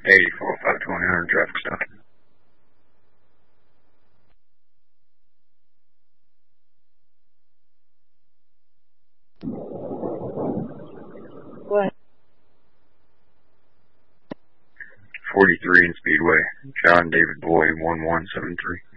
84, 520, traffic stop. What? 43 in Speedway. John David Boy, 1173.